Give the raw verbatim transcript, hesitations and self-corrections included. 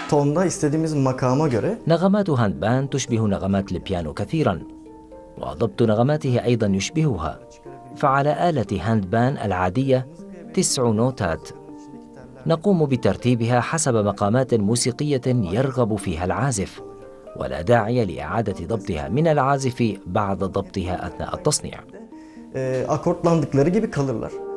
tonda istediğimiz makama göre. نغمات هاندبان تشبه نغمات البيانو كثيرا، وضبط نغماته أيضا يشبهها. فعلى آلة هاندبان العادية تسع نوتات نقوم بترتيبها حسب مقامات موسيقية يرغب فيها العازف، ولا داعي لإعادة ضبطها من العازف بعد ضبطها أثناء التصنيع. Akortlandıkları gibi kalırlar.